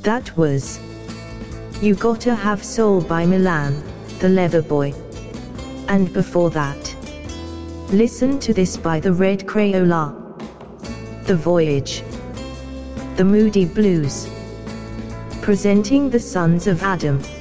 That was You Gotta Have Soul by Milan, the Loverboy. And before that, Listen to This by the Red Crayola, The Voyage, The Moody Blues, presenting the Sons of Adam.